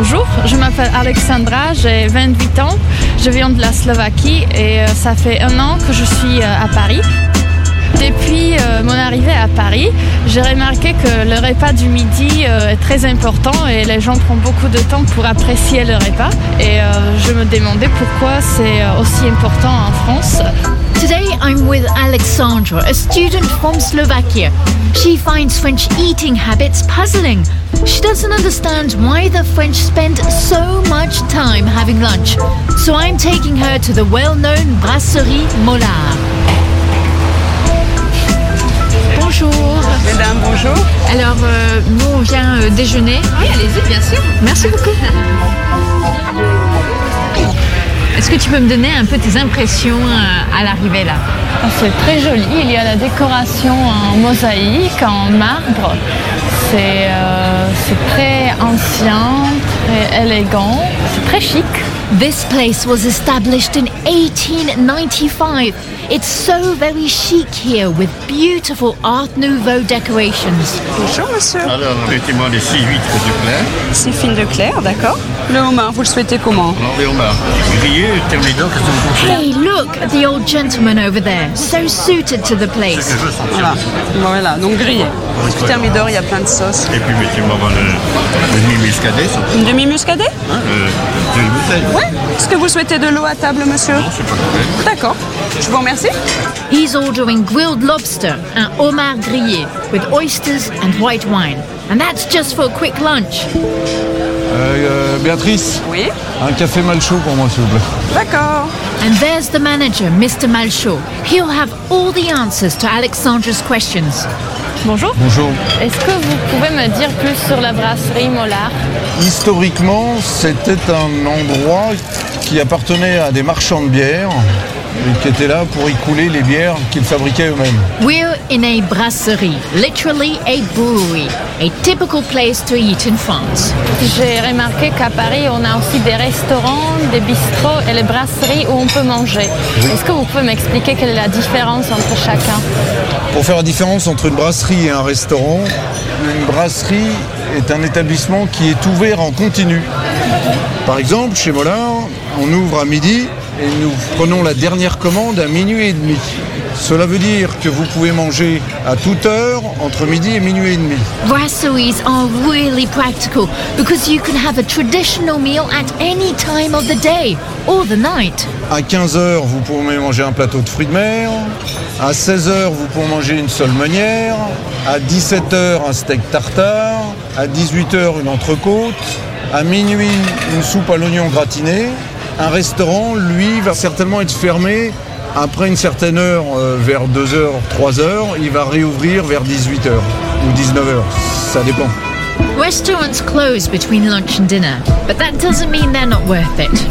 Bonjour, je m'appelle Alexandra, j'ai 28 ans, je viens de la Slovaquie et ça fait 1 an que je suis à Paris. Depuis mon arrivée à Paris, j'ai remarqué que le repas du midi est très important et les gens prennent beaucoup de temps pour apprécier le repas. Et je me demandais pourquoi c'est aussi important en France. Today I'm with Alexandra, a student from Slovakia. She finds French eating habits puzzling. She doesn't understand why the French spend so much time having lunch. So I'm taking her to the well-known Brasserie Mollard. Bonjour. Mesdames, bonjour. Alors, nous, on vient déjeuner. Oui, allez-y, bien sûr. Merci beaucoup. Est-ce que tu peux me donner un peu tes impressions à l'arrivée là? C'est très joli, il y a la décoration en mosaïque, en marbre. C'est très ancien, très élégant, c'est très chic. This place was established in 1895. It's so very chic here with beautiful Art Nouveau decorations. Bonjour, monsieur. Alors, mettez-moi les 6 huîtres de Claire. 6 fines de Claire, d'accord. Le homard, vous le souhaitez comment? Alors, les homards grillés, thermidor, qu'est-ce que vous conseillez? Hey, look at the old gentleman over there, so suited to the Ce place. que je veux sentir. Voilà. Voilà, donc grillé. Du thermidor, il y a plein de sauces. Et puis, mettez-moi le demi-muscadet. Une demi-muscadet? Hein, le demi-muscadet. Ouais. Est-ce que vous souhaitez de l'eau à table, monsieur? Non, c'est pas le problème. D'accord. Je vous remercie. He's ordering grilled lobster, un homard grillé, with oysters and white wine. And that's just for a quick lunch. Béatrice, Oui. un café mal chaud pour moi, s'il vous plaît. D'accord. And there's the manager, Mr. Malchaud. He'll have all the answers to Alexandra's questions. Bonjour. Bonjour. Est-ce que vous pouvez me dire plus sur la brasserie Mollard? Historiquement, c'était un endroit qui appartenait à des marchands de bière et qui étaient là pour y couler les bières qu'ils fabriquaient eux-mêmes. We're in a brasserie, literally a brewery, a typical place to eat in France. J'ai remarqué qu'à Paris, on a aussi des restaurants, des bistrots et les brasseries où on peut manger. Est-ce que vous pouvez m'expliquer quelle est la différence entre chacun? Pour faire la différence entre une brasserie et un restaurant, une brasserie est un établissement qui est ouvert en continu. Par exemple, chez Mollard, on ouvre à midi et nous prenons la dernière commande à minuit et demi. Cela veut dire que vous pouvez manger à toute heure entre midi et minuit et demi. Brasseries are really practical because you can have a traditional meal at any time of the day or the night. À 15h, vous pouvez manger un plateau de fruits de mer. À 16h, vous pouvez manger une sole meunière. À 17h, un steak tartare. À 18h, une entrecôte. À minuit, une soupe à l'oignon gratiné. Un restaurant, lui, va certainement être fermé après une certaine heure, vers 2h, 3h. Il va réouvrir vers 18h ou 19h. Ça dépend. Restaurants close between lunch and dinner, but that doesn't mean they're not worth it.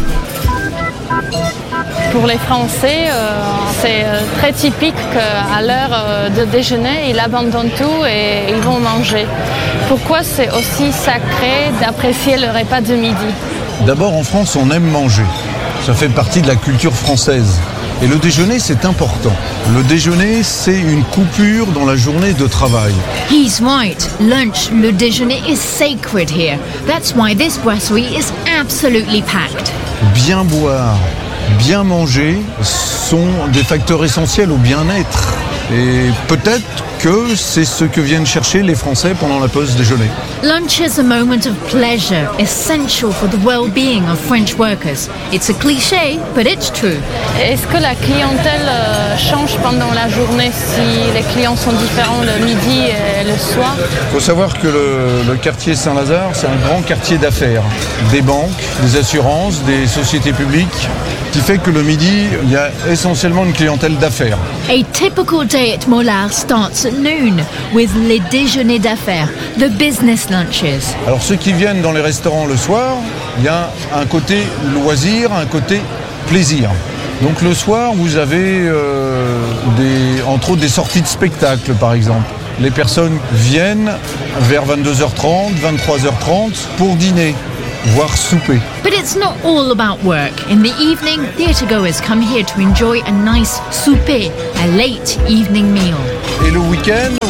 Pour les Français, c'est très typique qu'à l'heure de déjeuner, ils abandonnent tout et ils vont manger. Pourquoi c'est aussi sacré d'apprécier le repas de midi? D'abord, en France, on aime manger. Ça fait partie de la culture française. Et le déjeuner, c'est important. Le déjeuner, c'est une coupure dans la journée de travail. He's right. Lunch, le déjeuner, is sacred here. That's why this brasserie is absolutely packed. Bien boire, bien manger sont des facteurs essentiels au bien-être. Et peut-être que c'est ce que viennent chercher les Français pendant la pause déjeuner. Lunch is a moment of pleasure, essential for the well-being of French workers. It's a cliché, but it's true. Est-ce que la clientèle change pendant la journée si les clients sont différents le midi et le soir? Il faut savoir que le quartier Saint-Lazare, c'est un grand quartier d'affaires. Des banques, des assurances, des sociétés publiques, qui fait que le midi, il y a essentiellement une clientèle d'affaires. A typical day at Mollard starts at noon with les déjeuners d'affaires, the business lunches. Alors ceux qui viennent dans les restaurants le soir, il y a un côté loisir, un côté plaisir. Donc le soir, vous avez entre autres des sorties de spectacle par exemple. Les personnes viennent vers 22h30, 23h30 pour dîner, voire souper. But it's not all about work. In the evening, theatregoers come here to enjoy a nice souper, a late evening meal. Et le week-end ou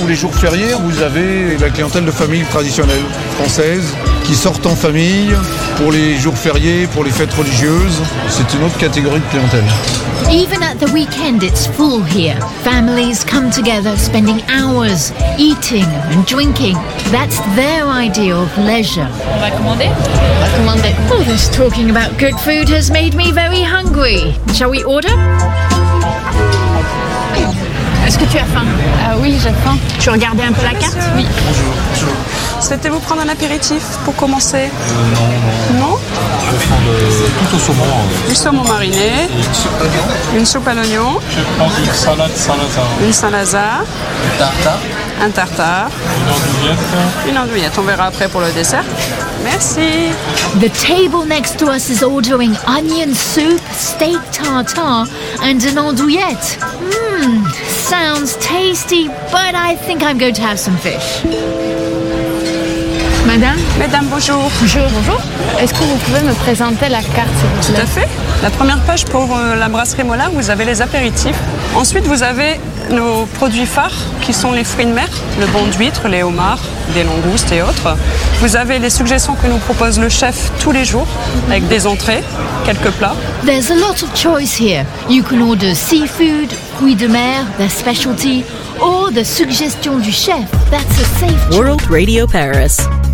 les jours fériés, vous avez la clientèle de famille traditionnelle française qui sortent en famille pour les jours fériés, pour les fêtes religieuses. C'est une autre catégorie de clientèle. Even at the weekend, it's full here. Families come together, spending hours eating and drinking. That's their idea of leisure. On va commander? On va commander. Oh, this talking about good food has made me very hungry. Shall we order? Est-ce que tu as faim? Oui, j'ai faim. Tu regardais un peu la carte? Oui. Souhaitez-vous prendre un apéritif pour commencer? Non. Je vais prendre tout au saumon. Du saumon mariné. Une soupe à l'oignon. Je prends une salade Saint-Lazare. Une Saint-Lazare. Un tartare. Une andouillette. On verra après pour le dessert. Merci. The table next to us is ordering onion soup, steak tartare, and an andouillette. Sounds tasty, but I think I'm going to have some fish. Madame? Mesdames, bonjour. Bonjour. Est-ce que vous pouvez me présenter la carte, s'il vous Tout plaît? à fait. La première page pour la brasserie Mola, vous avez les apéritifs. Ensuite, vous avez nos produits phares qui sont les fruits de mer, le banc d'huîtres, les homards, des langoustes et autres. Vous avez les suggestions que nous propose le chef tous les jours avec des entrées, quelques plats. There's a lot of choice here. You can order seafood, fruits de mer, their specialty, or the suggestion du chef. That's a safe choice. World Radio Paris.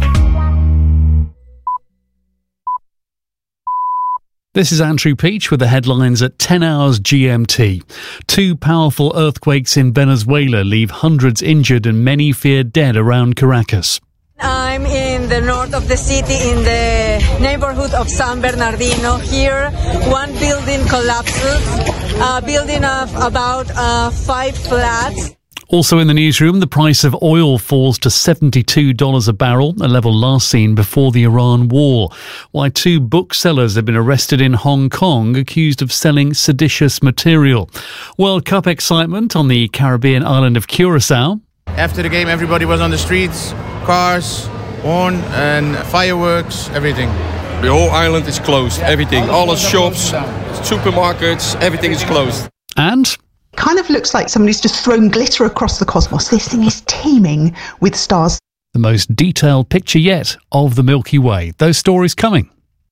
This is Andrew Peach with the headlines at 10 hours GMT. 2 powerful earthquakes in Venezuela leave hundreds injured and many feared dead around Caracas. I'm in the north of the city in the neighborhood of San Bernardino. Here, one building collapses, a building of about 5 flats. Also in the newsroom, the price of oil falls to $72 a barrel, a level last seen before the Iran war. Why 2 booksellers have been arrested in Hong Kong accused of selling seditious material. World Cup excitement on the Caribbean island of Curacao. After the game, everybody was on the streets, cars, horn and fireworks, everything. The whole island is closed, everything. All the shops, supermarkets, everything is closed. And kind of looks like somebody's just thrown glitter across the cosmos. This thing is teeming with stars. The most detailed picture yet of the Milky Way. Those stories coming.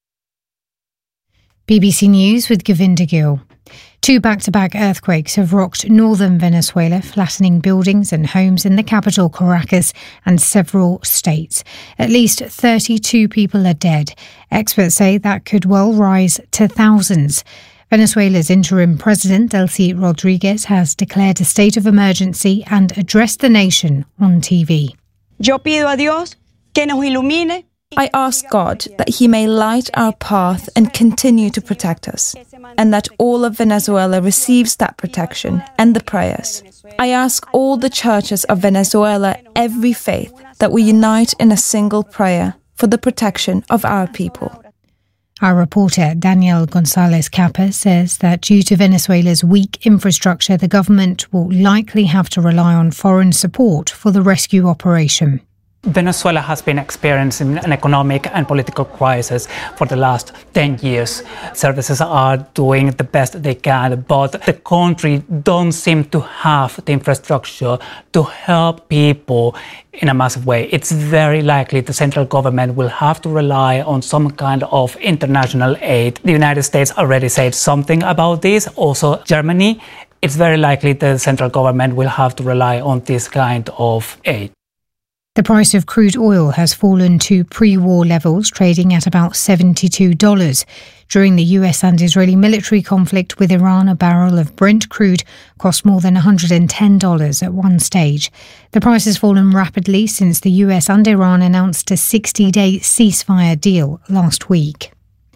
BBC News with Govinda Gill. 2 back-to-back earthquakes have rocked northern Venezuela, flattening buildings and homes in the capital Caracas and several states. At least 32 people are dead. Experts say that could well rise to thousands. Venezuela's interim president, Delcy Rodriguez, has declared a state of emergency and addressed the nation on TV. Yo pido a Dios que nos ilumine. I ask God that He may light our path and continue to protect us, and that all of Venezuela receives that protection and the prayers. I ask all the churches of Venezuela, every faith, that we unite in a single prayer for the protection of our people. Our reporter, Daniel Gonzalez Capa, says that due to Venezuela's weak infrastructure, the government will likely have to rely on foreign support for the rescue operation. Venezuela has been experiencing an economic and political crisis for the last 10 years. Services are doing the best they can, but the country don't seem to have the infrastructure to help people in a massive way. It's very likely the central government will have to rely on some kind of international aid. The United States already said something about this, also Germany. It's very likely the central government will have to rely on this kind of aid. The price of crude oil has fallen to pre-war levels, trading at about $72. During the US and Israeli military conflict with Iran, a barrel of Brent crude cost more than $110 at one stage. The price has fallen rapidly since the US and Iran announced a 60-day ceasefire deal last week.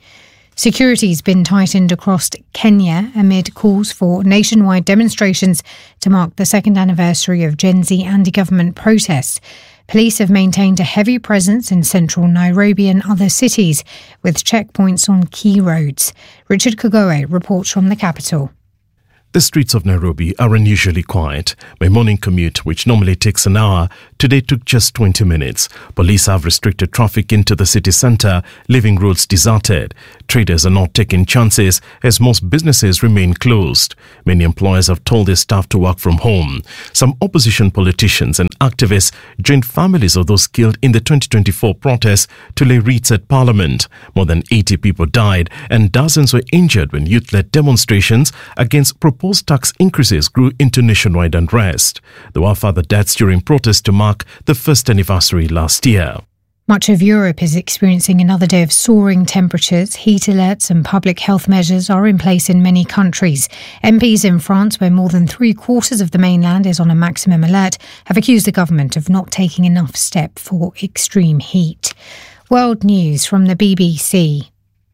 Security's been tightened across Kenya amid calls for nationwide demonstrations to mark the second anniversary of Gen Z anti-government protests. Police have maintained a heavy presence in central Nairobi and other cities, with checkpoints on key roads. Richard Kagoe reports from the capital. The streets of Nairobi are unusually quiet. My morning commute, which normally takes an hour, today took just 20 minutes. Police have restricted traffic into the city centre, leaving roads deserted. Traders are not taking chances as most businesses remain closed. Many employers have told their staff to work from home. Some opposition politicians and activists joined families of those killed in the 2024 protests to lay wreaths at Parliament. More than 80 people died and dozens were injured when youth-led demonstrations against proposed tax increases grew into nationwide unrest. There were further deaths during protests to mark the first anniversary last year. Much of Europe is experiencing another day of soaring temperatures. Heat alerts and public health measures are in place in many countries. MPs in France, where more than 3/4 of the mainland is on a maximum alert, have accused the government of not taking enough step for extreme heat. World news from the BBC.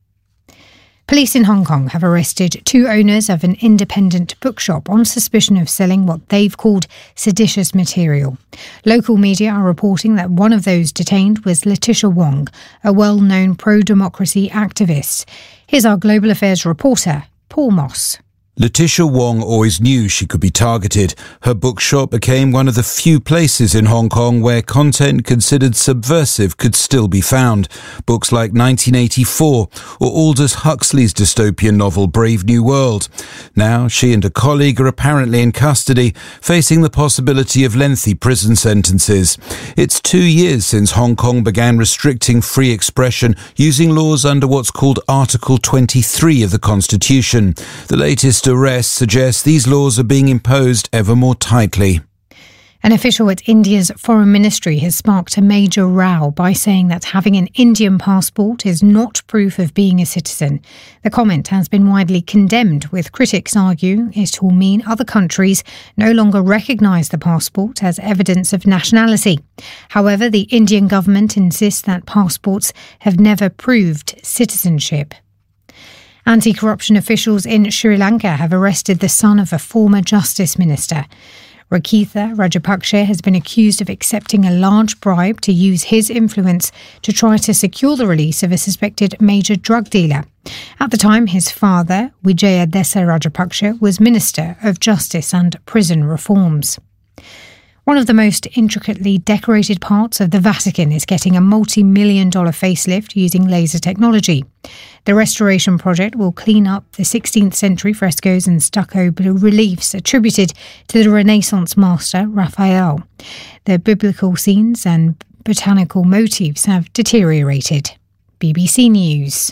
Police in Hong Kong have arrested 2 owners of an independent bookshop on suspicion of selling what they've called seditious material. Local media are reporting that one of those detained was Letitia Wong, a well-known pro-democracy activist. Here's our Global Affairs reporter, Paul Moss. Letitia Wong always knew she could be targeted. Her bookshop became one of the few places in Hong Kong where content considered subversive could still be found. Books like 1984 or Aldous Huxley's dystopian novel Brave New World. Now she and a colleague are apparently in custody, facing the possibility of lengthy prison sentences. It's 2 years since Hong Kong began restricting free expression using laws under what's called Article 23 of the Constitution. The latest arrest suggests these laws are being imposed ever more tightly. An official at India's foreign ministry has sparked a major row by saying that having an Indian passport is not proof of being a citizen. The comment has been widely condemned, with critics argue it will mean other countries no longer recognise the passport as evidence of nationality. However, the Indian government insists that passports have never proved citizenship. Anti-corruption officials in Sri Lanka have arrested the son of a former justice minister. Rakitha Rajapaksa has been accused of accepting a large bribe to use his influence to try to secure the release of a suspected major drug dealer. At the time, his father, Wijayadesa Rajapaksa, was Minister of Justice and Prison Reforms. One of the most intricately decorated parts of the Vatican is getting a multi-million-dollar facelift using laser technology. The restoration project will clean up the 16th century frescoes and stucco reliefs attributed to the Renaissance master Raphael. The biblical scenes and botanical motifs have deteriorated. BBC News.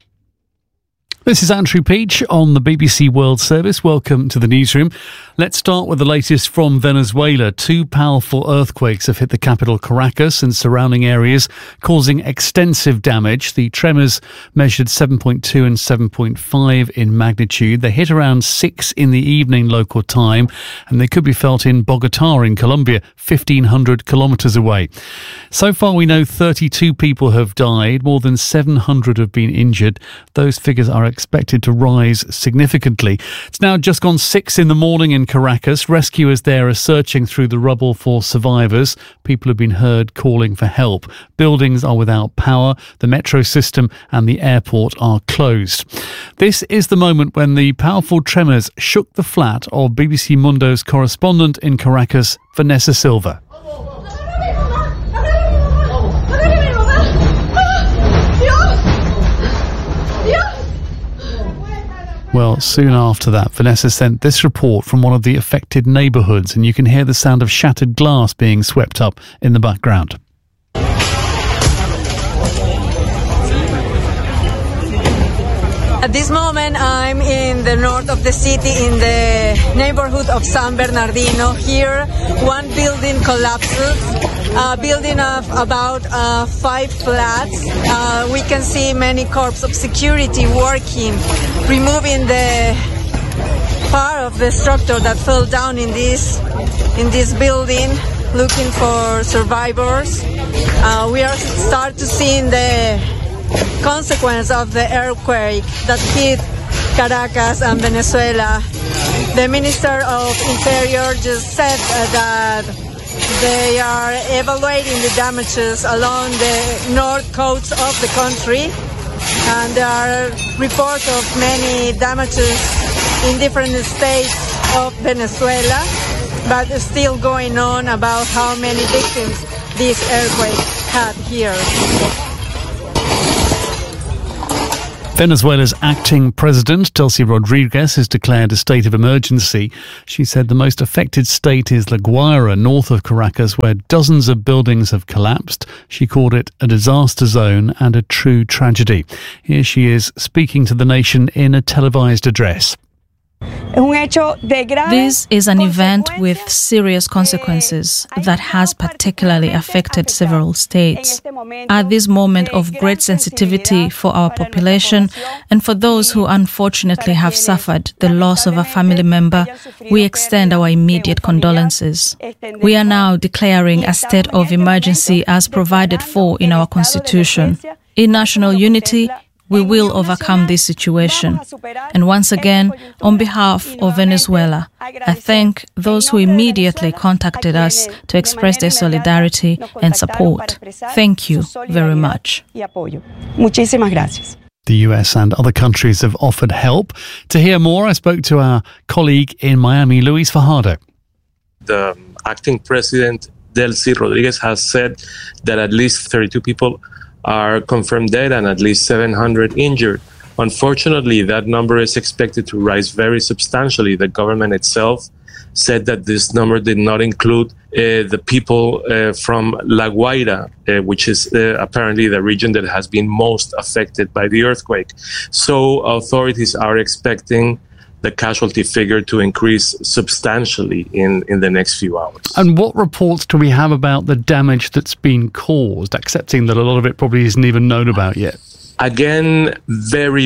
This is Andrew Peach on the BBC World Service. Welcome to the newsroom. Let's start with the latest from Venezuela. 2 powerful earthquakes have hit the capital Caracas and surrounding areas, causing extensive damage. The tremors measured 7.2 and 7.5 in magnitude. They hit around 6 in the evening local time, and they could be felt in Bogotá in Colombia, 1,500 kilometres away. So far, we know 32 people have died. More than 700 have been injured. Those figures are expected to rise significantly. It's now just gone 6 in the morning in Caracas. Rescuers there are searching through the rubble for survivors. People have been heard calling for help. Buildings are without power. The metro system and the airport are closed. This is the moment when the powerful tremors shook the flat of BBC Mundo's correspondent in Caracas, Vanessa Silva. Well, soon after that, Vanessa sent this report from one of the affected neighbourhoods, and you can hear the sound of shattered glass being swept up in the background. At this moment, I'm in the north of the city, in the neighborhood of San Bernardino. Here, one building collapses, a building of about 5 flats. We can see many corps of security working, removing the part of the structure that fell down in this building, looking for survivors. We are start to see the consequence of the earthquake that hit Caracas and Venezuela. The Minister of Interior just said that they are evaluating the damages along the north coast of the country, and there are reports of many damages in different states of Venezuela, but it's still going on about how many victims this earthquake had here. Venezuela's acting president, Delcy Rodriguez, has declared a state of emergency. She said the most affected state is La Guaira, north of Caracas, where dozens of buildings have collapsed. She called it a disaster zone and a true tragedy. Here she is speaking to the nation in a televised address. This is an event with serious consequences that has particularly affected several states. At this moment of great sensitivity for our population and for those who unfortunately have suffered the loss of a family member, we extend our immediate condolences. We are now declaring a state of emergency as provided for in our Constitution. In national unity, we will overcome this situation. And once again, on behalf of Venezuela, I thank those who immediately contacted us to express their solidarity and support. Thank you very much. The US and other countries have offered help. To hear more, I spoke to our colleague in Miami, Luis Fajardo. The acting president, Delcy Rodriguez, has said that at least 32 people are confirmed dead and at least 700 injured. Unfortunately, that number is expected to rise very substantially. The government itself said that this number did not include the people from La Guaira, which is apparently the region that has been most affected by the earthquake. So authorities are expecting the casualty figure to increase substantially in the next few hours. And what reports do we have about the damage that's been caused, accepting that a lot of it probably isn't even known about yet? Again, very,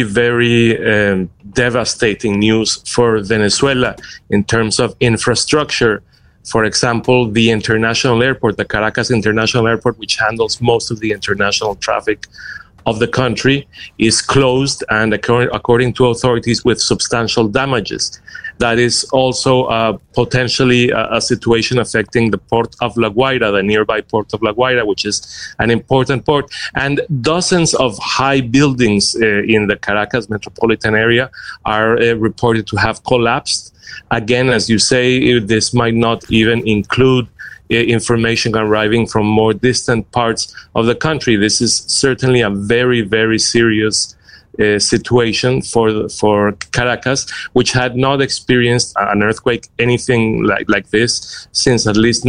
very devastating news for Venezuela in terms of infrastructure. For example, the international airport, the Caracas International Airport, which handles most of the international traffic of the country, is closed and according to authorities with substantial damages. That is also potentially a situation affecting the port of La Guaira, the nearby port of La Guaira, which is an important port. And dozens of high buildings in the Caracas metropolitan area are reported to have collapsed. Again, as you say, this might not even include information arriving from more distant parts of the country. This is certainly a very, very serious situation for Caracas, which had not experienced an earthquake, anything like this, since at least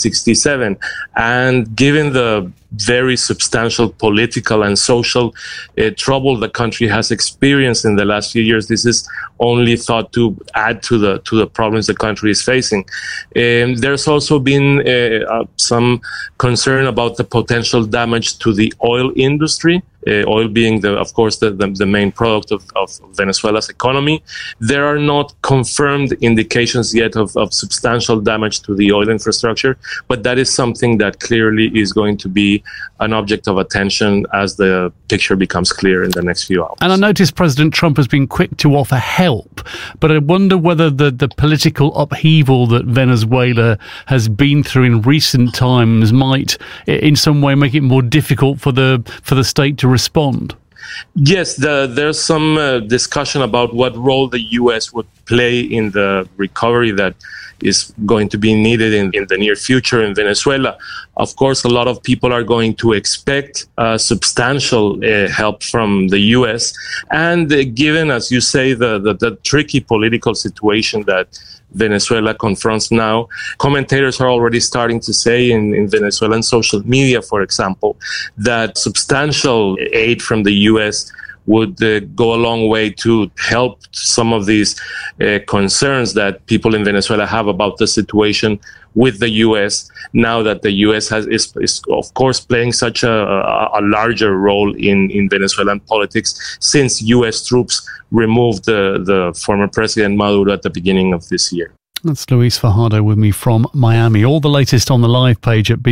1967. And given the very substantial political and social trouble the country has experienced in the last few years, this is only thought to add to the problems the country is facing. There's also been some concern about the potential damage to the oil industry. Oil being, of course, the main product of Venezuela's economy. There are not confirmed indications yet of substantial damage to the oil infrastructure, but that is something that clearly is going to be an object of attention as the picture becomes clear in the next few hours. And I noticed President Trump has been quick to offer help, but I wonder whether the political upheaval that Venezuela has been through in recent times might in some way make it more difficult for the state to respond. Yes, there's some discussion about what role the U.S. would play in the recovery that is going to be needed in the near future in Venezuela. Of course, a lot of people are going to expect substantial help from the U.S. And given, as you say, the tricky political situation that Venezuela confronts now, commentators are already starting to say in Venezuelan social media, for example, that substantial aid from the U.S. would go a long way to help some of these concerns that people in Venezuela have about the situation with the U.S. now that the U.S. is of course playing such a larger role in Venezuelan politics since U.S. troops removed the former President Maduro at the beginning of this year. That's Luis Fajardo with me from Miami. All the latest on the live page at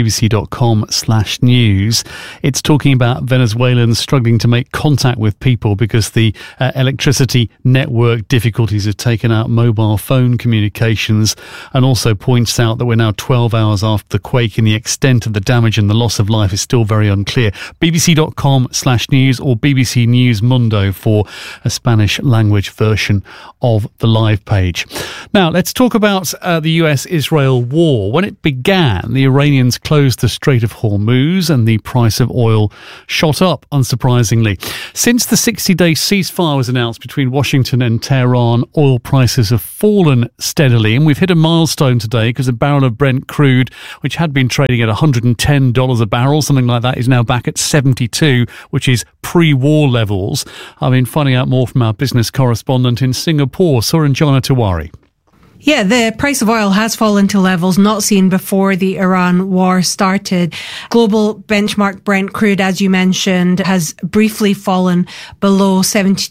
bbc.com/news. It's talking about Venezuelans struggling to make contact with people because the electricity network difficulties have taken out mobile phone communications, and also points out that we're now 12 hours after the quake and the extent of the damage and the loss of life is still very unclear. bbc.com/news or BBC News Mundo for a Spanish language version of the live page. Now, let's talk about the US-Israel war. When it began, the Iranians closed the Strait of Hormuz and the price of oil shot up, unsurprisingly. Since the 60-day ceasefire was announced between Washington and Tehran, oil prices have fallen steadily, and we've hit a milestone today because a barrel of Brent crude, which had been trading at $110 a barrel, something like that, is now back at $72, which is pre-war levels. I've been finding out more from our business correspondent in Singapore, Suranjana Tiwari. Yeah, the price of oil has fallen to levels not seen before the Iran war started. Global benchmark Brent crude, as you mentioned, has briefly fallen below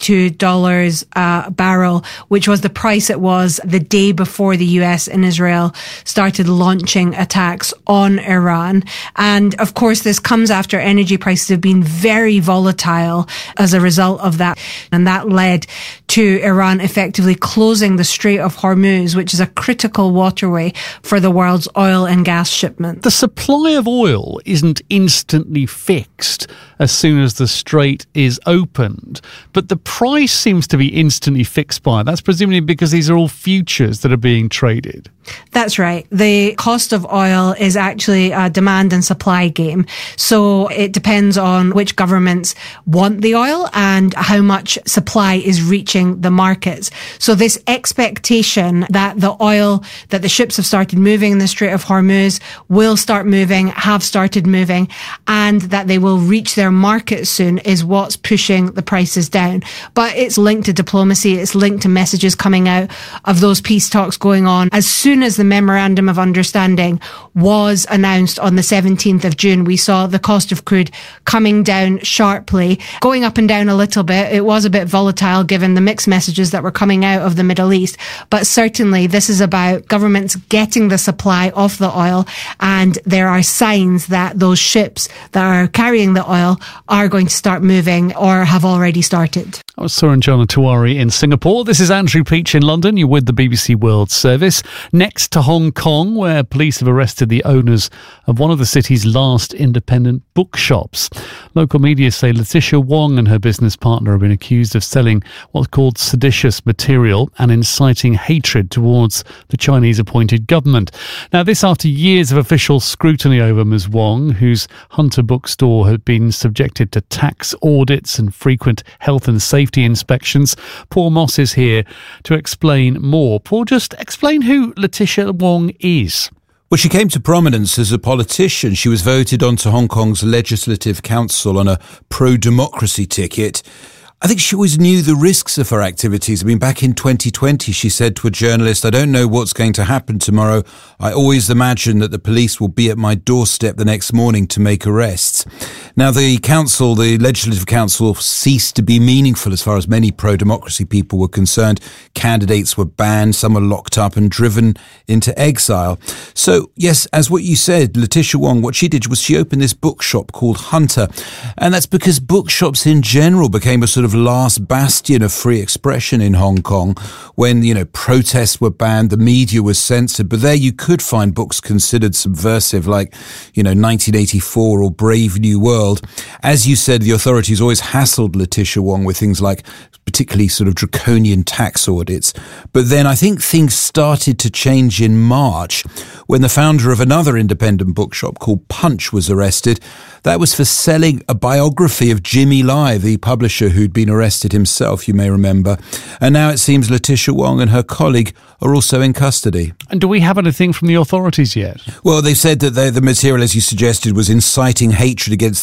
$72 a barrel, which was the price it was the day before the US and Israel started launching attacks on Iran. And of course, this comes after energy prices have been very volatile as a result of that. And that led to Iran effectively closing the Strait of Hormuz, which is a critical waterway for the world's oil and gas shipment. The supply of oil isn't instantly fixed as soon as the strait is opened, but the price seems to be instantly fixed by it. That's presumably because these are all futures that are being traded. That's right. The cost of oil is actually a demand and supply game. So it depends on which governments want the oil and how much supply is reaching the markets. So this expectation that the oil, that the ships have started moving in the Strait of Hormuz will start moving, have started moving, and that they will reach their market soon is what's pushing the prices down. But it's linked to diplomacy. It's linked to messages coming out of those peace talks going on. As soon as the Memorandum of Understanding was announced on the 17th of June, we saw the cost of crude coming down sharply, going up and down a little bit. It was a bit volatile given the mixed messages that were coming out of the Middle East. But certainly this is about governments getting the supply of the oil, and there are signs that those ships that are carrying the oil are going to start moving or have already started. I was Suranjana Tiwari in Singapore. This is Andrew Peach in London. You're with the BBC World Service. Next to Hong Kong, where police have arrested the owners of one of the city's last independent bookshops. Local media say Letitia Wong and her business partner have been accused of selling what's called seditious material and inciting hatred towards the Chinese-appointed government. Now, this after years of official scrutiny over Ms. Wong, whose Hunter bookstore had been subjected to tax audits and frequent health and safety inspections. Paul Moss is here to explain more. Paul, just explain who Letitia Wong is. Well, she came to prominence as a politician. She was voted onto Hong Kong's Legislative Council on a pro-democracy ticket. I think she always knew the risks of her activities. I mean, back in 2020, she said to a journalist, "I don't know what's going to happen tomorrow. I always imagine that the police will be at my doorstep the next morning to make arrests." Now, the council, the Legislative Council, ceased to be meaningful as far as many pro-democracy people were concerned. Candidates were banned, some were locked up and driven into exile. So, yes, as what you said, Letitia Wong, what she did was she opened this bookshop called Hunter. And that's because bookshops in general became a sort of last bastion of free expression in Hong Kong when, protests were banned, the media was censored, but there you could find books considered subversive like, 1984 or Brave New World. As you said, the authorities always hassled Letitia Wong with things like particularly sort of draconian tax audits. But then I think things started to change in March when the founder of another independent bookshop called Punch was arrested. That was for selling a biography of Jimmy Lai, the publisher who'd been arrested himself, you may remember. And now it seems Letitia Wong and her colleague are also in custody. And do we have anything from the authorities yet? Well, they said that the material, as you suggested, was inciting hatred against the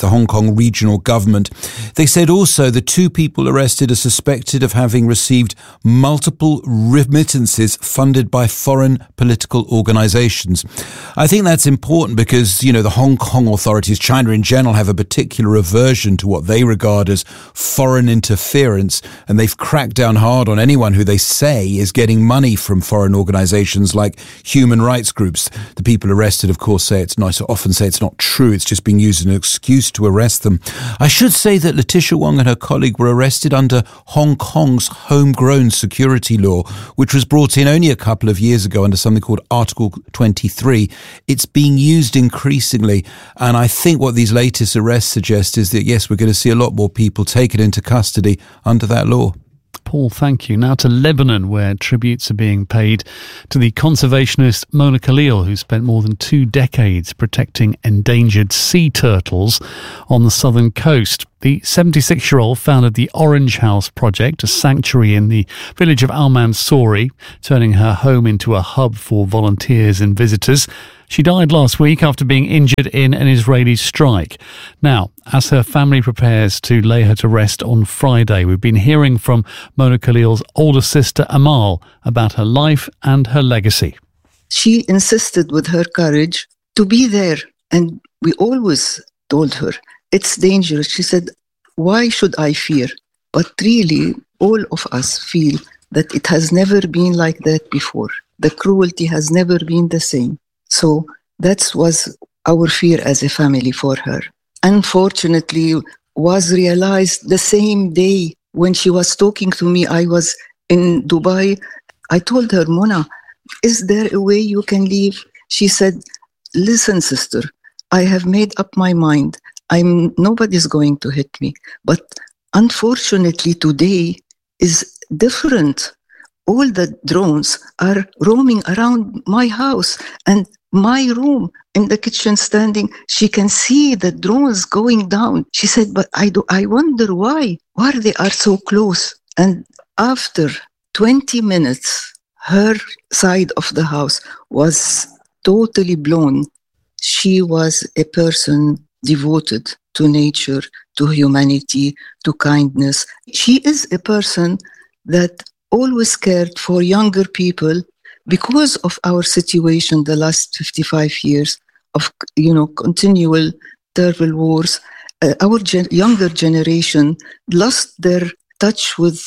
the Hong Kong regional government. They said also the 2 people arrested are suspected of having received multiple remittances funded by foreign political organisations. I think that's important because, you know, the Hong Kong authorities, China in general, have a particular aversion to what they regard as foreign interference, and they've cracked down hard on anyone who they say is getting money from foreign organisations like human rights groups. The people arrested, of course, often say it's not true. It's just being used as an excuse to arrest them. I should say that Letitia Wong and her colleague were arrested under Hong Kong's homegrown security law, which was brought in only a couple of years ago under something called Article 23. It's being used increasingly, and I think what these latest arrests suggest is that, yes, we're going to see a lot more people taken into custody under that law. Paul, thank you. Now to Lebanon, where tributes are being paid to the conservationist Mona Khalil, who spent more than 2 decades protecting endangered sea turtles on the southern coast. The 76-year-old founded the Orange House Project, a sanctuary in the village of Al Mansouri, turning her home into a hub for volunteers and visitors. She died last week after being injured in an Israeli strike. Now, as her family prepares to lay her to rest on Friday, we've been hearing from Mona Khalil's older sister Amal about her life and her legacy. She insisted with her courage to be there, and we always told her, it's dangerous. She said, why should I fear? But really, all of us feel that it has never been like that before. The cruelty has never been the same. So that was our fear as a family for her. Unfortunately, was realized the same day when she was talking to me. I was in Dubai. I told her, Mona, is there a way you can leave? She said, listen, sister, I have made up my mind. Nobody's going to hit me. But unfortunately, today is different. All the drones are roaming around my house and my room in the kitchen standing. She can see the drones going down. She said, but I wonder why they are so close. And after 20 minutes, her side of the house was totally blown. She was a person devoted to nature, to humanity, to kindness. She is a person that always cared for younger people because of our situation the last 55 years of, continual terrible wars. Our younger generation lost their touch with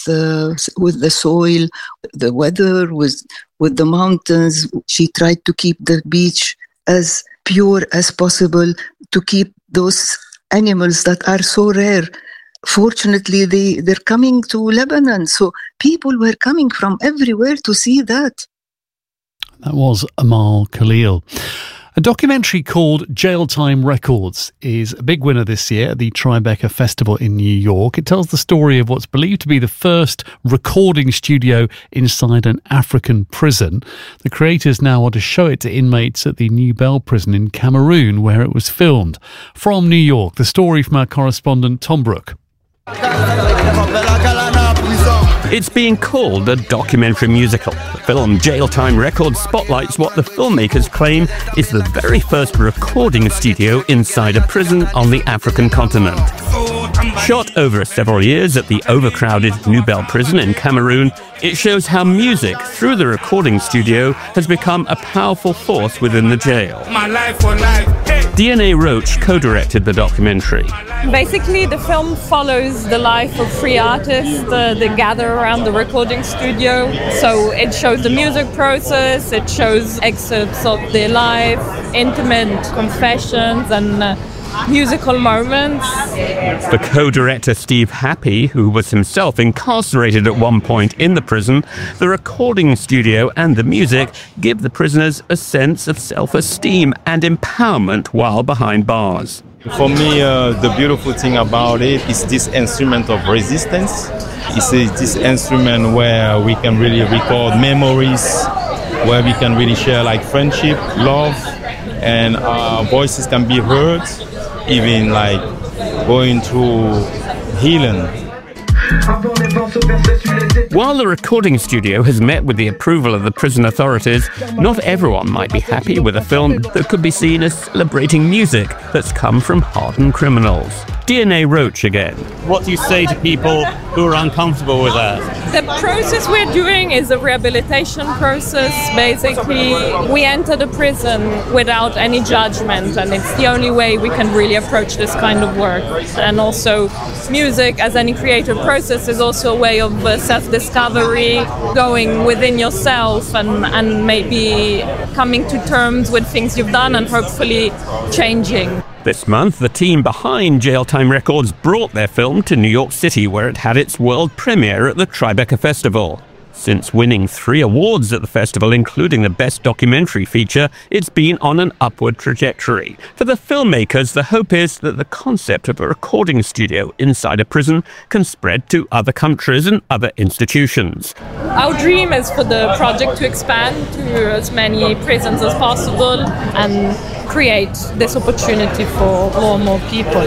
the soil, the weather, with the mountains. She tried to keep the beach as pure as possible, to keep those animals that are so rare. Fortunately, they're coming to Lebanon, so people were coming from everywhere to see that. That was Amal Khalil. A documentary called Jail Time Records is a big winner this year at the Tribeca Festival in New York. It tells the story of what's believed to be the first recording studio inside an African prison. The creators now want to show it to inmates at the New Bell prison in Cameroon, where it was filmed. From New York, the story from our correspondent Tom Brooke. It's being called a documentary musical. The film Jail Time Records spotlights what the filmmakers claim is the very first recording studio inside a prison on the African continent. Shot over several years at the overcrowded New Bell prison in Cameroon, it shows how music, through the recording studio, has become a powerful force within the jail. DNA Roach co-directed the documentary. Basically, the film follows the life of free artists that gather around the recording studio. So it shows the music process, it shows excerpts of their life, intimate confessions and musical moments. The co-director Steve Happy, who was himself incarcerated at one point in the prison, the recording studio and the music give the prisoners a sense of self-esteem and empowerment while behind bars. For me, the beautiful thing about it is this instrument of resistance. It's this instrument where we can really record memories, where we can really share like friendship, love, and our voices can be heard, even like going through healing. While the recording studio has met with the approval of the prison authorities, not everyone might be happy with a film that could be seen as celebrating music that's come from hardened criminals. DNA Roach again. What do you say to people who are uncomfortable with that? The process we're doing is a rehabilitation process. Basically, we enter the prison without any judgment, and it's the only way we can really approach this kind of work. And also, music, as any creative process, is also a way of self-discovery, going within yourself and maybe coming to terms with things you've done and hopefully changing. This month, the team behind Jail Time Records brought their film to New York City, where it had its world premiere at the Tribeca Festival. Since winning 3 awards at the festival, including the Best Documentary Feature, it's been on an upward trajectory. For the filmmakers, the hope is that the concept of a recording studio inside a prison can spread to other countries and other institutions. Our dream is for the project to expand to as many prisons as possible and create this opportunity for more and more people.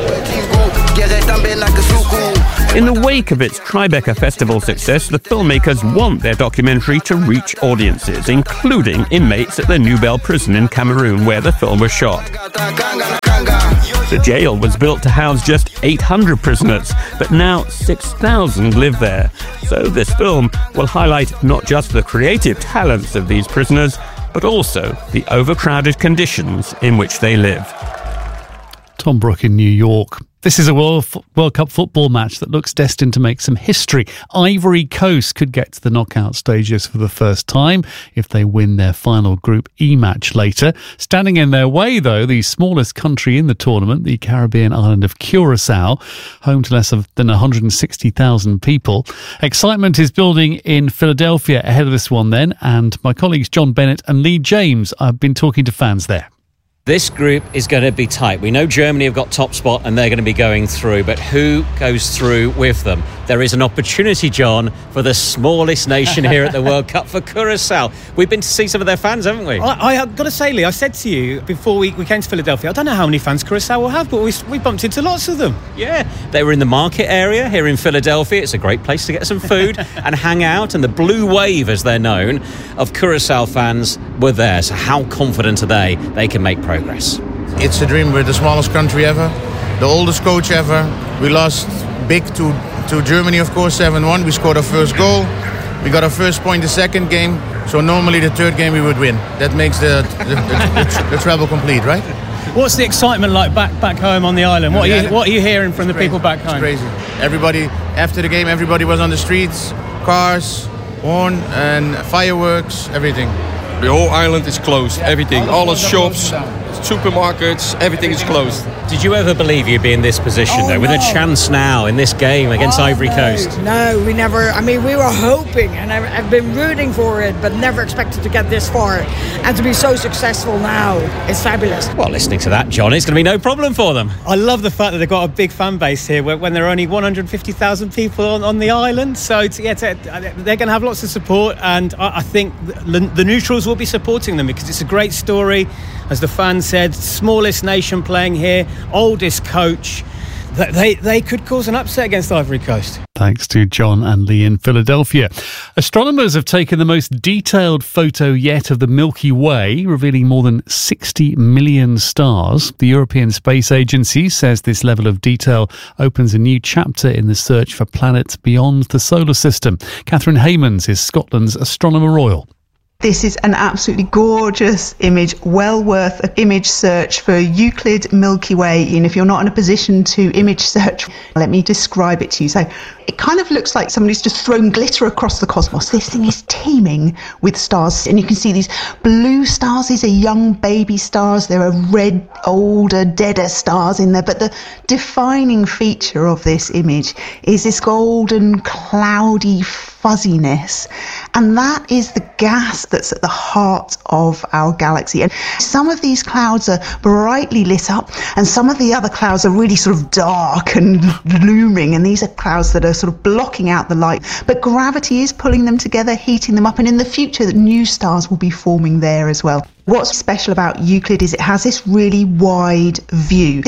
In the wake of its Tribeca Festival success, the filmmakers want their documentary to reach audiences, including inmates at the Nouvelle prison in Cameroon, where the film was shot. The jail was built to house just 800 prisoners, but now 6,000 live there. So this film will highlight not just the creative talents of these prisoners, but also the overcrowded conditions in which they live. Tom Brook in New York. This is a World Cup football match that looks destined to make some history. Ivory Coast could get to the knockout stages for the first time if they win their final Group E match later. Standing in their way, though, the smallest country in the tournament, the Caribbean island of Curacao, home to less than 160,000 people. Excitement is building in Philadelphia ahead of this one then, and my colleagues John Bennett and Lee James have been talking to fans there. This group is going to be tight. We know Germany have got top spot and they're going to be going through, but who goes through with them? There is an opportunity, John, for the smallest nation here at the World Cup, for Curacao. We've been to see some of their fans, haven't we? I've got to say, Lee, I said to you before we came to Philadelphia, I don't know how many fans Curacao will have, but we bumped into lots of them. Yeah, they were in the market area here in Philadelphia. It's a great place to get some food and hang out, and the blue wave, as they're known, of Curacao fans were there. So how confident are they can make progress? It's a dream. We're the smallest country ever, the oldest coach ever. We lost big to Germany, of course, 7-1. We scored our first goal. We got our first point the second game. So normally the third game we would win. That makes the treble complete, right? What's the excitement like back home on the island? What are you hearing from the people back home? It's crazy. Everybody, after the game, everybody was on the streets, cars, horn and fireworks, everything. The whole island is closed. Everything, all the shops, supermarkets, everything is closed. Did you ever believe you'd be in this position, though, with a chance now in this game against Ivory Coast? No, we never. I mean, we were hoping, and I've been rooting for it, but never expected to get this far. And to be so successful now, it's fabulous. Well, listening to that, John, it's going to be no problem for them. I love the fact that they've got a big fan base here when there are only 150,000 people on the island. So, they're going to have lots of support, and I think the neutrals will be supporting them because it's a great story. As the fans said, smallest nation playing here, oldest coach. They could cause an upset against Ivory Coast. Thanks to John and Lee in Philadelphia. Astronomers have taken the most detailed photo yet of the Milky Way, revealing more than 60 million stars. The European Space Agency says this level of detail opens a new chapter in the search for planets beyond the solar system. Catherine Haymans is Scotland's Astronomer Royal. This is an absolutely gorgeous image, well worth an image search for Euclid Milky Way. And if you're not in a position to image search, let me describe it to you. So it kind of looks like somebody's just thrown glitter across the cosmos. This thing is teeming with stars. And you can see these blue stars. These are young baby stars. There are red, older, deader stars in there. But the defining feature of this image is this golden, cloudy fuzziness. And that is the gas that's at the heart of our galaxy. And some of these clouds are brightly lit up, and some of the other clouds are really sort of dark and looming, and these are clouds that are sort of blocking out the light. But gravity is pulling them together, heating them up, and in the future, new stars will be forming there as well. What's special about Euclid is it has this really wide view. This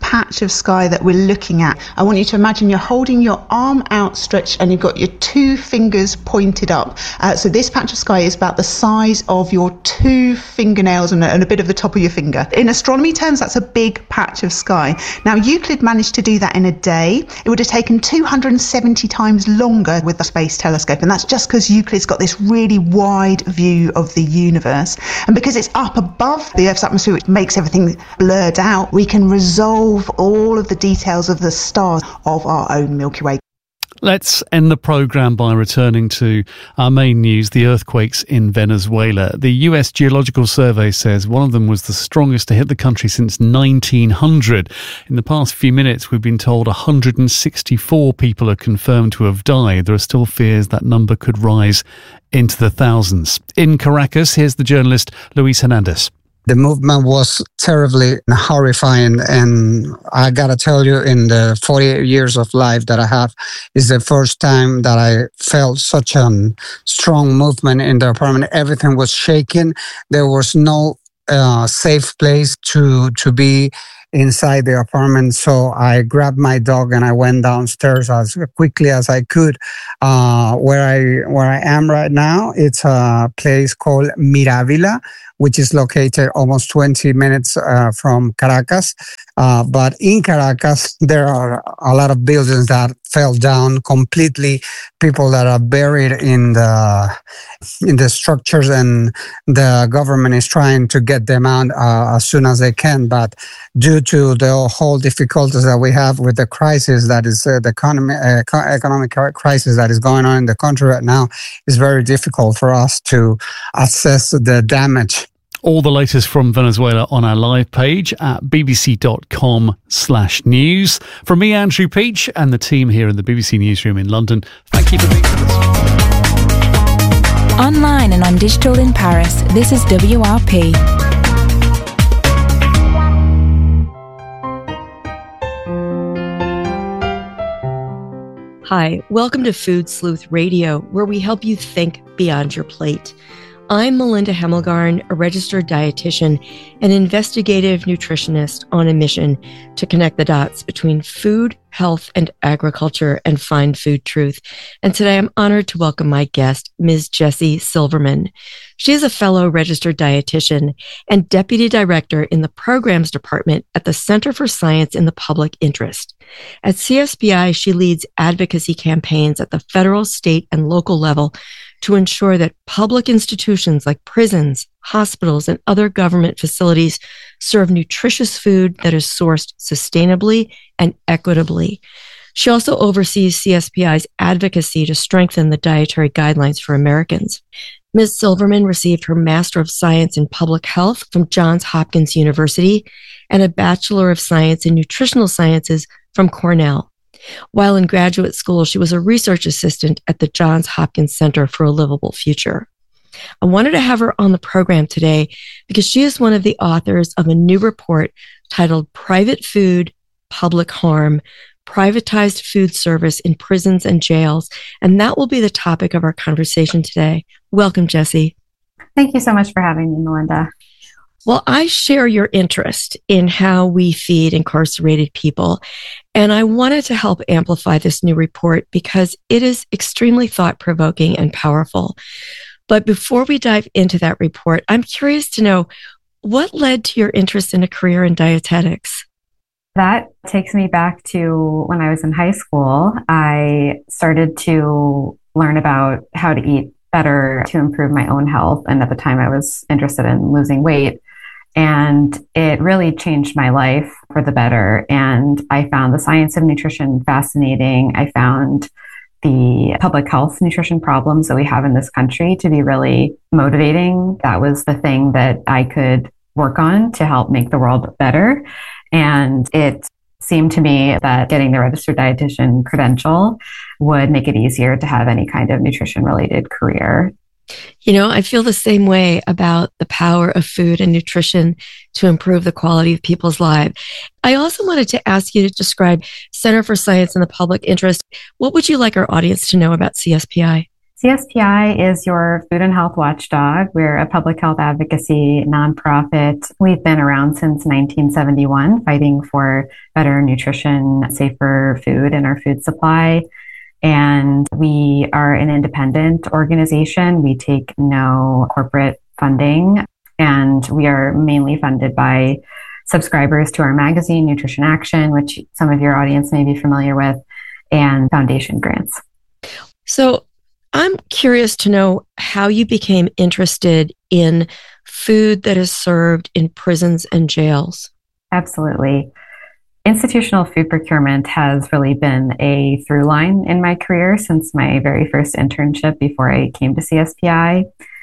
patch of sky that we're looking at, I want you to imagine you're holding your arm outstretched and you've got your two fingers pointed up. So this patch of sky is about the size of your two fingernails and a bit of the top of your finger. In astronomy terms, that's a big patch of sky. Now, Euclid managed to do that in a day. It would have taken 270 times longer with the Space Telescope, and that's just because Euclid's got this really wide view of the universe. And because it's up above the Earth's atmosphere, which makes everything blurred out, we can resolve all of the details of the stars of our own Milky Way. Let's end the programme by returning to our main news, the earthquakes in Venezuela. The US Geological Survey says one of them was the strongest to hit the country since 1900. In the past few minutes, we've been told 164 people are confirmed to have died. There are still fears that number could rise into the thousands. In Caracas, here's the journalist Luis Hernandez. The movement was terribly horrifying, and I gotta tell you, in the 48 years of life that I have, is the first time that I felt such a strong movement in the apartment. Everything was shaking. There was no safe place to be inside the apartment. So I grabbed my dog and I went downstairs as quickly as I could. Where I am right now, it's a place called Miravila, which is located almost 20 minutes from Caracas. But in Caracas, there are a lot of buildings that fell down completely, people that are buried in the structures, and the government is trying to get them out as soon as they can. But due to the whole difficulties that we have with the crisis that is the economic crisis that is going on in the country right now, it's very difficult for us to assess the damage. All the latest from Venezuela on our live page at bbc.com/news. From me, Andrew Peach, and the team here in the BBC Newsroom in London, thank you for being with us. Online and on digital in Paris, this is WRP. Hi, welcome to Food Sleuth Radio, where we help you think beyond your plate. I'm Melinda Hemmelgarn, a registered dietitian and investigative nutritionist on a mission to connect the dots between food, health, and agriculture and find food truth. And today I'm honored to welcome my guest, Ms. Jessie Silverman. She is a fellow registered dietitian and deputy director in the programs department at the Center for Science in the Public Interest. At CSPI, she leads advocacy campaigns at the federal, state, and local level to ensure that public institutions like prisons, hospitals, and other government facilities serve nutritious food that is sourced sustainably and equitably. She also oversees CSPI's advocacy to strengthen the dietary guidelines for Americans. Ms. Silverman received her Master of Science in Public Health from Johns Hopkins University and a Bachelor of Science in Nutritional Sciences from Cornell. While in graduate school, she was a research assistant at the Johns Hopkins Center for a Livable Future. I wanted to have her on the program today because she is one of the authors of a new report titled Private Food, Public Harm, Privatized Food Service in Prisons and Jails. And that will be the topic of our conversation today. Welcome, Jessie. Thank you so much for having me, Melinda. Well, I share your interest in how we feed incarcerated people, and I wanted to help amplify this new report because it is extremely thought-provoking and powerful. But before we dive into that report, I'm curious to know what led to your interest in a career in dietetics? That takes me back to when I was in high school. I started to learn about how to eat better to improve my own health. And at the time I was interested in losing weight. And it really changed my life for the better. And I found the science of nutrition fascinating. I found the public health nutrition problems that we have in this country to be really motivating. That was the thing that I could work on to help make the world better. And it seemed to me that getting the registered dietitian credential would make it easier to have any kind of nutrition related career. You know, I feel the same way about the power of food and nutrition to improve the quality of people's lives. I also wanted to ask you to describe Center for Science in the Public Interest. What would you like our audience to know about CSPI? CSPI is your food and health watchdog. We're a public health advocacy nonprofit. We've been around since 1971, fighting for better nutrition, safer food in our food supply. And we are an independent organization. We take no corporate funding, and we are mainly funded by subscribers to our magazine, Nutrition Action, which some of your audience may be familiar with, and foundation grants. So I'm curious to know how you became interested in food that is served in prisons and jails. Absolutely. Institutional food procurement has really been a through line in my career since my very first internship before I came to CSPI.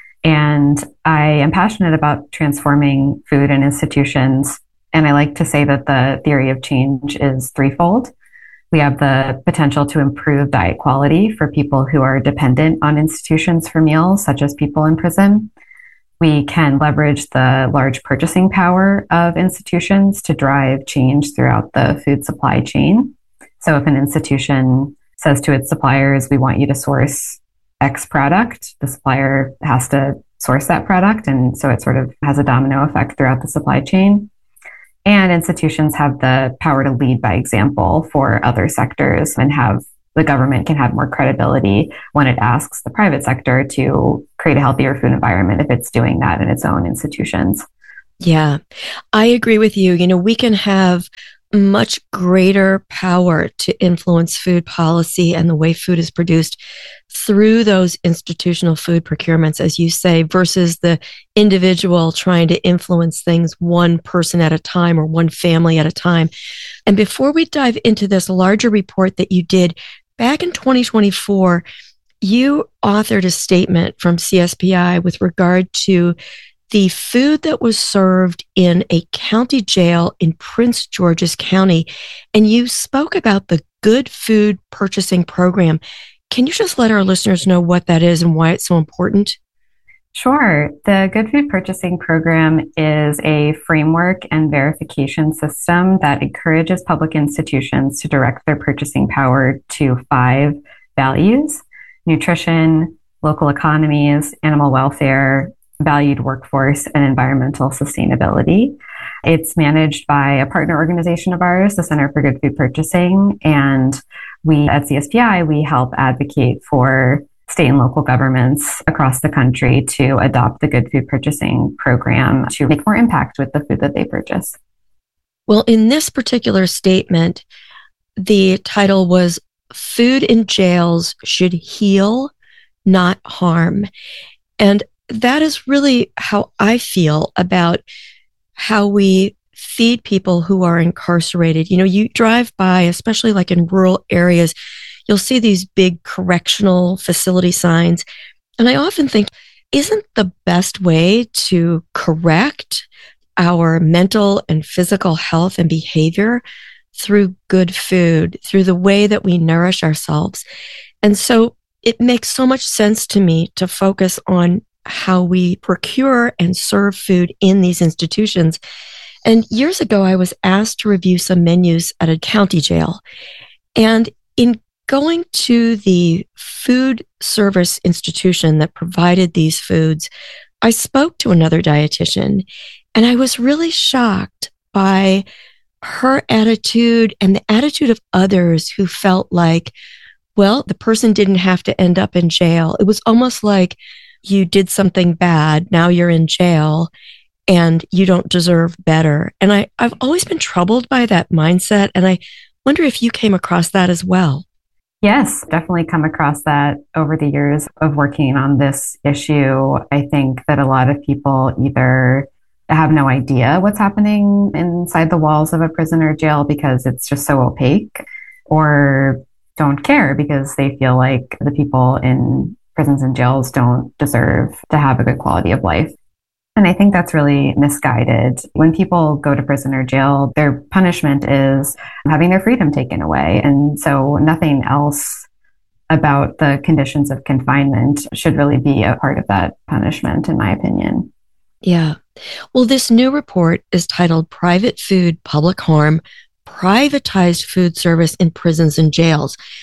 And I am passionate about transforming food and institutions. And I like to say that the theory of change is threefold. We have the potential to improve diet quality for people who are dependent on institutions for meals, such as people in prison. We can leverage the large purchasing power of institutions to drive change throughout the food supply chain. So if an institution says to its suppliers, we want you to source X product, the supplier has to source that product. And so it sort of has a domino effect throughout the supply chain. And institutions have the power to lead by example for other sectors, and the government can have more credibility when it asks the private sector to create a healthier food environment if it's doing that in its own institutions. Yeah, I agree with you. We can have much greater power to influence food policy and the way food is produced through those institutional food procurements, as you say, versus the individual trying to influence things one person at a time or one family at a time. And before we dive into this larger report that you did back in 2024, you authored a statement from CSPI with regard to the food that was served in a county jail in Prince George's County. And you spoke about the Good Food Purchasing Program. Can you just let our listeners know what that is and why it's so important? Sure. The Good Food Purchasing Program is a framework and verification system that encourages public institutions to direct their purchasing power to 5 values: nutrition, local economies, animal welfare, valued workforce, and environmental sustainability. It's managed by a partner organization of ours, the Center for Good Food Purchasing. And we at CSPI, we help advocate for state and local governments across the country to adopt the Good Food Purchasing Program to make more impact with the food that they purchase. Well, in this particular statement, the title was Food in Jails Should Heal, Not Harm. And that is really how I feel about how we feed people who are incarcerated. You drive by, especially like in rural areas, you'll see these big correctional facility signs. And I often think, isn't the best way to correct our mental and physical health and behavior through good food, through the way that we nourish ourselves? And so it makes so much sense to me to focus on how we procure and serve food in these institutions. And years ago, I was asked to review some menus at a county jail. And in going to the food service institution that provided these foods, I spoke to another dietitian, and I was really shocked by her attitude and the attitude of others who felt like, well, the person didn't have to end up in jail. It was almost like you did something bad, now you're in jail, and you don't deserve better. And I've always been troubled by that mindset, and I wonder if you came across that as well. Yes, definitely come across that over the years of working on this issue. I think that a lot of people either have no idea what's happening inside the walls of a prison or jail because it's just so opaque, or don't care because they feel like the people in prisons and jails don't deserve to have a good quality of life. And I think that's really misguided. When people go to prison or jail, their punishment is having their freedom taken away. And so nothing else about the conditions of confinement should really be a part of that punishment, in my opinion. Yeah. Well, this new report is titled Private Food, Public Harm, Privatized Food Service in Prisons and Jails.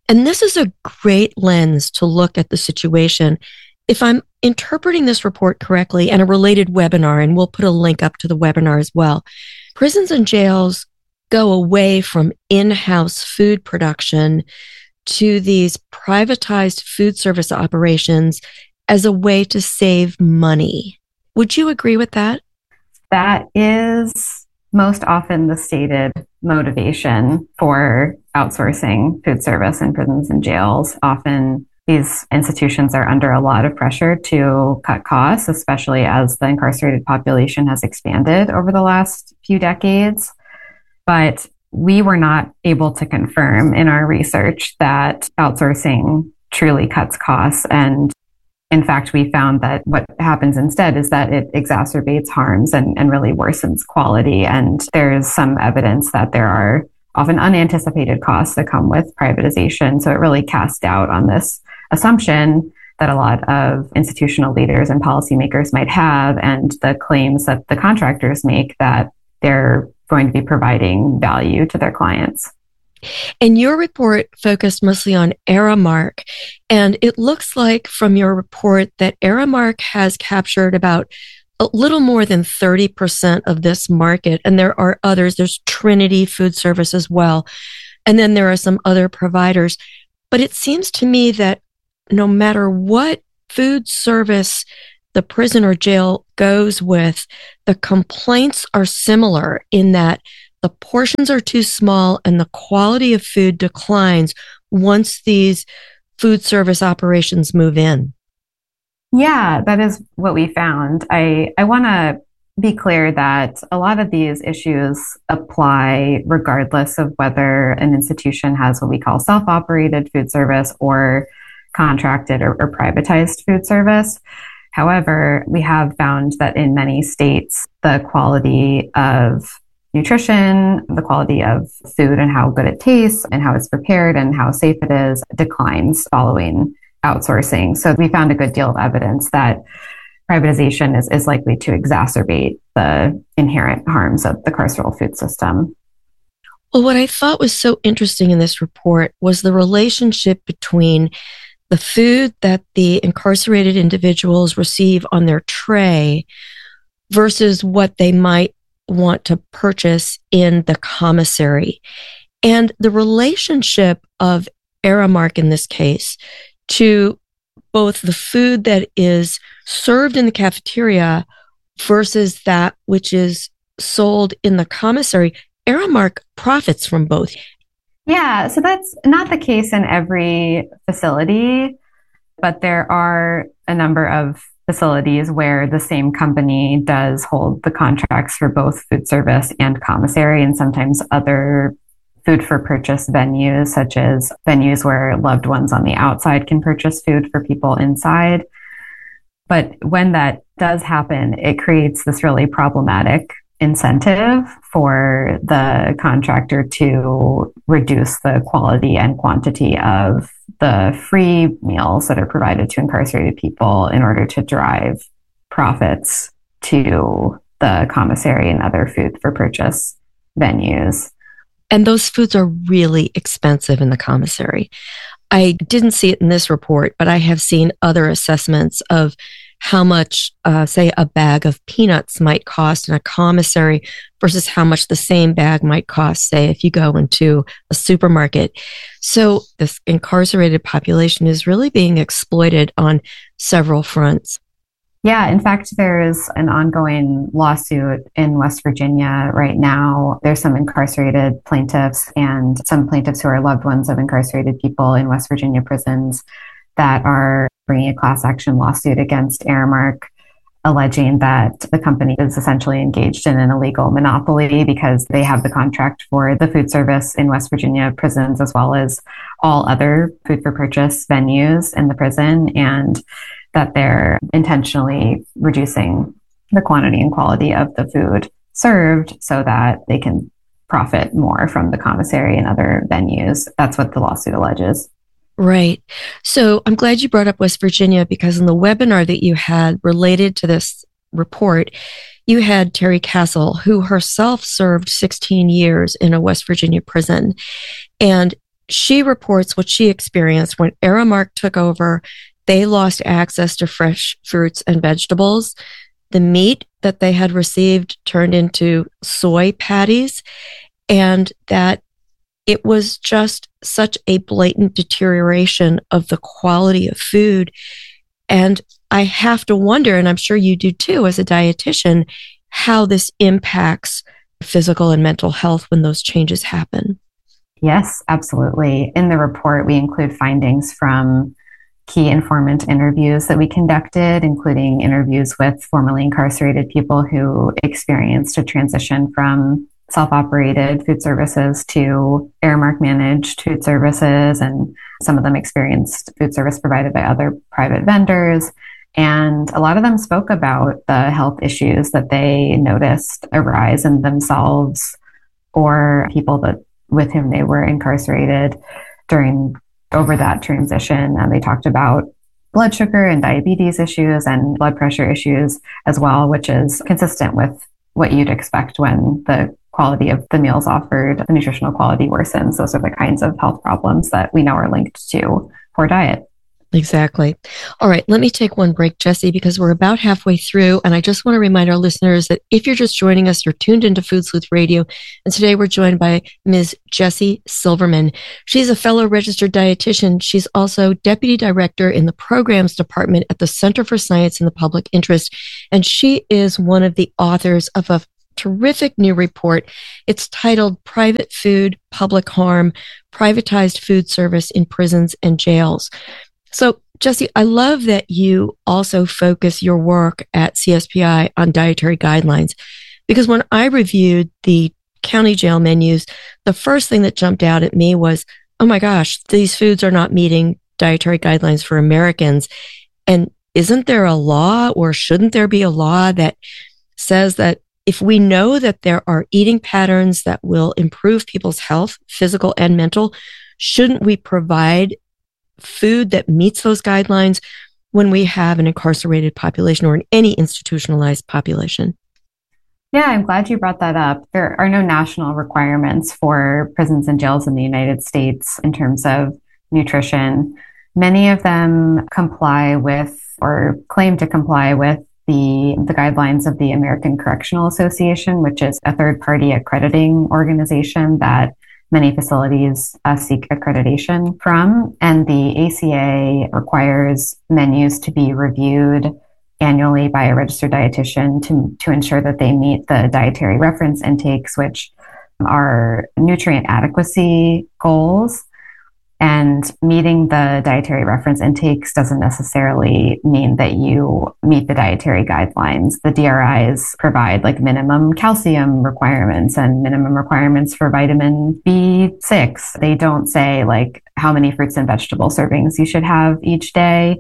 And this is a great lens to look at the situation. If I'm interpreting this report correctly, and a related webinar, and we'll put a link up to the webinar as well, prisons and jails go away from in-house food production to these privatized food service operations as a way to save money. Would you agree with that? That is most often the stated motivation for outsourcing food service in prisons and jails. Often these institutions are under a lot of pressure to cut costs, especially as the incarcerated population has expanded over the last few decades. But we were not able to confirm in our research that outsourcing truly cuts costs. And in fact, we found that what happens instead is that it exacerbates harms and really worsens quality. And there's some evidence that there are often unanticipated costs that come with privatization. So it really casts doubt on this assumption that a lot of institutional leaders and policymakers might have, and the claims that the contractors make that they're going to be providing value to their clients. And your report focused mostly on Aramark. And it looks like from your report that Aramark has captured about a little more than 30% of this market. And there are others. There's Trinity Food Service as well. And then there are some other providers. But it seems to me that no matter what food service the prison or jail goes with, the complaints are similar in that the portions are too small and the quality of food declines once these food service operations move in. Yeah, that is what we found. I want to be clear that a lot of these issues apply regardless of whether an institution has what we call self-operated food service or contracted or privatized food service. However, we have found that in many states, the quality of nutrition, the quality of food and how good it tastes and how it's prepared and how safe it is declines following outsourcing. So we found a good deal of evidence that privatization is likely to exacerbate the inherent harms of the carceral food system. Well, what I thought was so interesting in this report was the relationship between the food that the incarcerated individuals receive on their tray versus what they might want to purchase in the commissary. And the relationship of Aramark in this case to both the food that is served in the cafeteria versus that which is sold in the commissary, Aramark profits from both. Yeah, so that's not the case in every facility, but there are a number of facilities where the same company does hold the contracts for both food service and commissary, and sometimes other food for purchase venues, such as venues where loved ones on the outside can purchase food for people inside. But when that does happen, it creates this really problematic incentive for the contractor to reduce the quality and quantity of the free meals that are provided to incarcerated people in order to drive profits to the commissary and other food for purchase venues. And those foods are really expensive in the commissary. I didn't see it in this report, but I have seen other assessments of how much, say, a bag of peanuts might cost in a commissary versus how much the same bag might cost, say, if you go into a supermarket. So this incarcerated population is really being exploited on several fronts. Yeah, in fact, there's an ongoing lawsuit in West Virginia right now. There's some incarcerated plaintiffs and some plaintiffs who are loved ones of incarcerated people in West Virginia prisons that are bringing a class action lawsuit against Aramark, alleging that the company is essentially engaged in an illegal monopoly because they have the contract for the food service in West Virginia prisons as well as all other food for purchase venues in the prison, and that they're intentionally reducing the quantity and quality of the food served so that they can profit more from the commissary and other venues. That's what the lawsuit alleges. Right. So I'm glad you brought up West Virginia, because in the webinar that you had related to this report, you had Terry Castle, who herself served 16 years in a West Virginia prison. And she reports what she experienced when Aramark took over. They lost access to fresh fruits and vegetables. The meat that they had received turned into soy patties, and that it was just such a blatant deterioration of the quality of food. And I have to wonder, and I'm sure you do too as a dietitian, how this impacts physical and mental health when those changes happen. Yes, absolutely. In the report, we include findings from key informant interviews that we conducted, including interviews with formerly incarcerated people who experienced a transition from self-operated food services to Aramark managed food services, and some of them experienced food service provided by other private vendors. And a lot of them spoke about the health issues that they noticed arise in themselves or people that with whom they were incarcerated over that transition. And they talked about blood sugar and diabetes issues and blood pressure issues as well, which is consistent with what you'd expect when the quality of the meals offered, the nutritional quality worsens. Those are the kinds of health problems that we know are linked to poor diet. Exactly. All right, let me take one break, Jessie, because we're about halfway through. And I just want to remind our listeners that if you're just joining us, you're tuned into Food Sleuth Radio. And today we're joined by Ms. Jessie Silverman. She's a fellow registered dietitian. She's also deputy director in the programs department at the Center for Science in the Public Interest. And she is one of the authors of a terrific new report. It's titled Private Food, Public Harm, Privatized Food Service in Prisons and Jails. So, Jessie, I love that you also focus your work at CSPI on dietary guidelines, because when I reviewed the county jail menus, the first thing that jumped out at me was, oh my gosh, these foods are not meeting dietary guidelines for Americans. And isn't there a law, or shouldn't there be a law that says that if we know that there are eating patterns that will improve people's health, physical and mental, shouldn't we provide food that meets those guidelines when we have an incarcerated population or in any institutionalized population? Yeah, I'm glad you brought that up. There are no national requirements for prisons and jails in the United States in terms of nutrition. Many of them comply with or claim to comply with the guidelines of the American Correctional Association, which is a third-party accrediting organization that many facilities seek accreditation from. And the ACA requires menus to be reviewed annually by a registered dietitian to ensure that they meet the dietary reference intakes, which are nutrient adequacy goals. And meeting the dietary reference intakes doesn't necessarily mean that you meet the dietary guidelines. The DRIs provide like minimum calcium requirements and minimum requirements for vitamin B6. They don't say like how many fruits and vegetable servings you should have each day.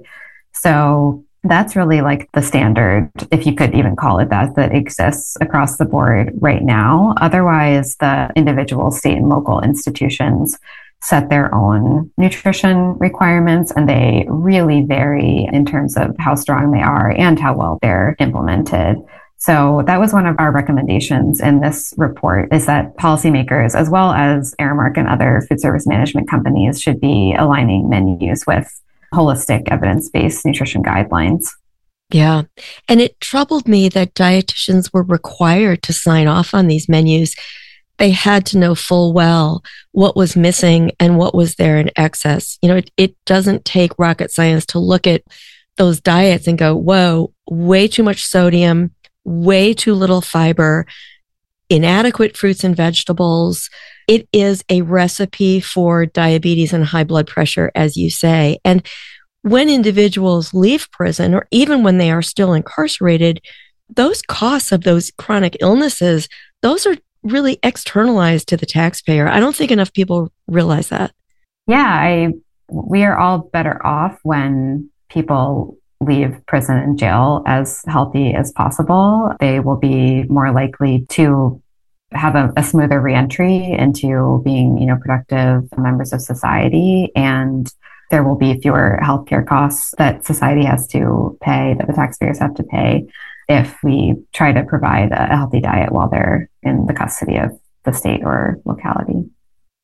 So that's really like the standard, if you could even call it that exists across the board right now. Otherwise, the individual state and local institutions set their own nutrition requirements, and they really vary in terms of how strong they are and how well they're implemented. So that was one of our recommendations in this report, is that policymakers, as well as Aramark and other food service management companies, should be aligning menus with holistic evidence-based nutrition guidelines. Yeah. And it troubled me that dietitians were required to sign off on these menus. They had to know full well what was missing and what was there in excess. You know, it doesn't take rocket science to look at those diets and go, whoa, way too much sodium, way too little fiber, inadequate fruits and vegetables. It is a recipe for diabetes and high blood pressure, as you say. And when individuals leave prison, or even when they are still incarcerated, those costs of those chronic illnesses, those are really externalized to the taxpayer. I don't think enough people realize that. Yeah, we are all better off when people leave prison and jail as healthy as possible. They will be more likely to have a smoother reentry into being, productive members of society, and there will be fewer healthcare costs that society has to pay, that the taxpayers have to pay, if we try to provide a healthy diet while they're in the custody of the state or locality.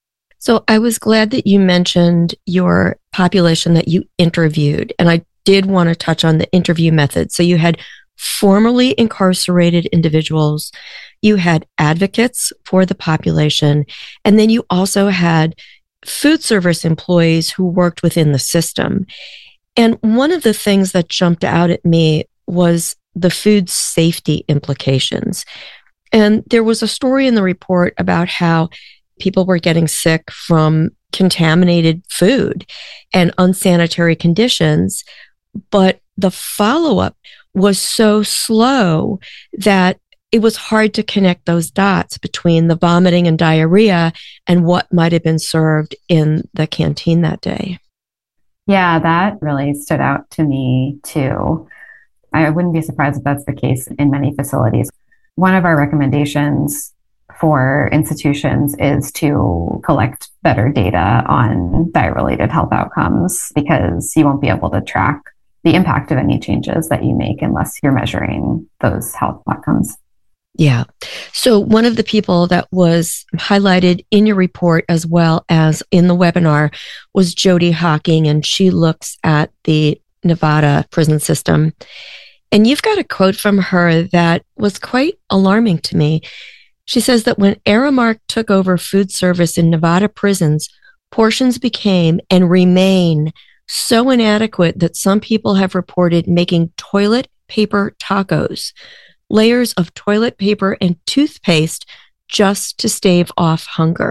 So I was glad that you mentioned your population that you interviewed, and I did want to touch on the interview method. So you had formerly incarcerated individuals, you had advocates for the population, and then you also had food service employees who worked within the system. And one of the things that jumped out at me was the food safety implications. And there was a story in the report about how people were getting sick from contaminated food and unsanitary conditions, but the follow-up was so slow that it was hard to connect those dots between the vomiting and diarrhea and what might have been served in the canteen that day. Yeah, that really stood out to me too. I wouldn't be surprised if that's the case in many facilities. One of our recommendations for institutions is to collect better data on diet-related health outcomes, because you won't be able to track the impact of any changes that you make unless you're measuring those health outcomes. Yeah. So one of the people that was highlighted in your report as well as in the webinar was Jody Hocking, and she looks at the Nevada prison system. And you've got a quote from her that was quite alarming to me. She says that when Aramark took over food service in Nevada prisons, portions became and remain so inadequate that some people have reported making toilet paper tacos, layers of toilet paper and toothpaste, just to stave off hunger.